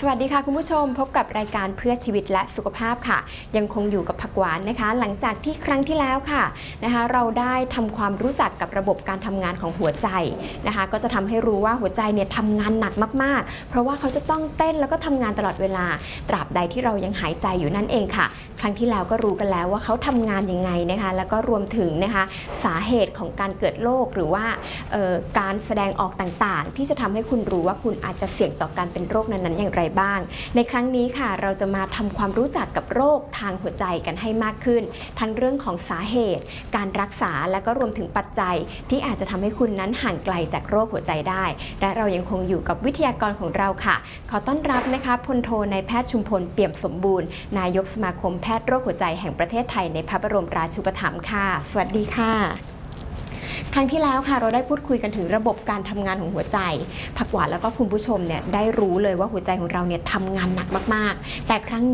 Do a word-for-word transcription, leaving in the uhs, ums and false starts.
สวัสดีค่ะคุณผู้ชมพบกับรายการเพื่อชีวิตและสุขภาพค่ะยังคงอยู่กับผักหวานนะคะหลังจากที่ครั้งที่แล้วค่ะนะคะเราได้ทำความรู้จักกับระบบการทำงานของหัวใจนะคะก็จะทำให้รู้ว่าหัวใจเนี่ยทำงานหนักมากๆเพราะว่าเขาจะต้องเต้นแล้วก็ทำงานตลอดเวลาตราบใดที่เรายังหายใจอยู่นั่นเองค่ะครั้งที่แล้วก็รู้กันแล้วว่าเขาทำงานยังไงนะคะแล้วก็รวมถึงนะคะสาเหตุของการเกิดโรคหรือว่าการแสดงออกต่างๆที่จะทำให้คุณรู้ว่าคุณอาจจะเสี่ยงต่อการเป็นโรคนั้นๆอย่างไรบ้างในครั้งนี้ค่ะเราจะมาทำความรู้จักกับโรคทางหัวใจกันให้มากขึ้นทั้งเรื่องของสาเหตุการรักษาและก็รวมถึงปัจจัยที่อาจจะทำให้คุณนั้นห่างไกลจากโรคหัวใจได้และเรายังคงอยู่กับวิทยากรของเราค่ะขอต้อนรับนะคะพลโทนายแพทย์ชุมพลเปี่ยมสมบูรณ์นายกสมาคมแพทย์โรคหัวใจแห่งประเทศไทยในพระบรมราชูปถัมภ์ค่ะสวัสดีค่ะครั้งที่แล้วค่ะเราได้พูดคุยกันถึงระบบการทำงานของหัวใจผักหวานแล้วก็คุณผู้ชมเนี่ยได้รู้เลยว่าหัวใจของเราเนี่ยทำงานหนักมากๆแต่ครั้ง